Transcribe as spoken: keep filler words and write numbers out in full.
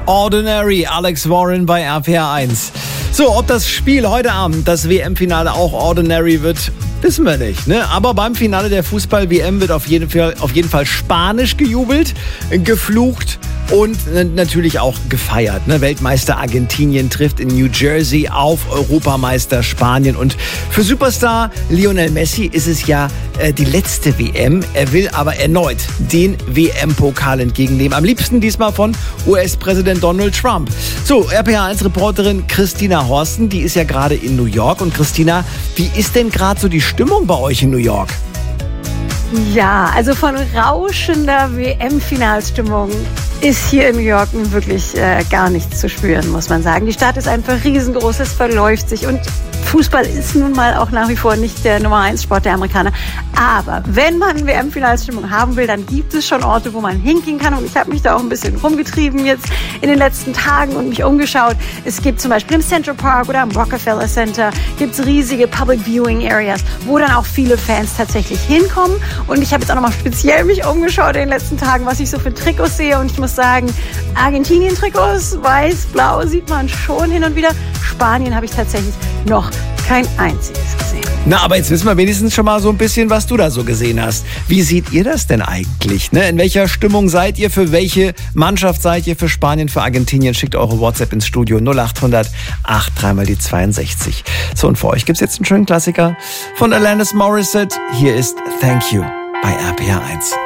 Ordinary, Alex Warren bei R P R eins. So, ob das Spiel heute Abend, das W M-Finale, auch Ordinary wird, wissen wir nicht. Ne? Aber beim Finale der Fußball-W M wird auf jeden Fall, auf jeden Fall Spanisch gejubelt, geflucht und natürlich auch gefeiert. Ne? Weltmeister Argentinien trifft in New Jersey auf Europameister Spanien. Und für Superstar Lionel Messi ist es ja äh, die letzte W M. Er will aber erneut den W M-Pokal entgegennehmen. Am liebsten diesmal von U S-Präsident Donald Trump. So, R P R eins-Reporterin Christina Horsten, die ist ja gerade in New York. Und Christina, wie ist denn gerade so die Stimmung bei euch in New York? Ja, also von rauschender W M-Finalstimmung ist hier in New York wirklich äh, gar nichts zu spüren, muss man sagen. Die Stadt ist einfach riesengroß, es verläuft sich und Fußball ist nun mal auch nach wie vor nicht der Nummer eins Sport der Amerikaner. Aber wenn man W M-Finalstimmung haben will, dann gibt es schon Orte, wo man hingehen kann. Und ich habe mich da auch ein bisschen rumgetrieben jetzt in den letzten Tagen und mich umgeschaut. Es gibt zum Beispiel im Central Park oder im Rockefeller Center gibt's riesige Public Viewing Areas, wo dann auch viele Fans tatsächlich hinkommen. Und ich habe jetzt auch nochmal speziell mich umgeschaut in den letzten Tagen, was ich so für Trikots sehe. Und ich muss sagen, Argentinien-Trikots, weiß-blau sieht man schon hin und wieder. Spanien habe ich tatsächlich noch kein einziges gesehen. Na, aber jetzt wissen wir wenigstens schon mal so ein bisschen, was du da so gesehen hast. Wie seht ihr das denn eigentlich? Ne? In welcher Stimmung seid ihr? Für welche Mannschaft seid ihr? Für Spanien, für Argentinien? Schickt eure WhatsApp ins Studio null acht hundert acht drei mal die zweiundsechzig. So, und für euch gibt's jetzt einen schönen Klassiker von Alanis Morissette. Hier ist Thank You bei R P R eins.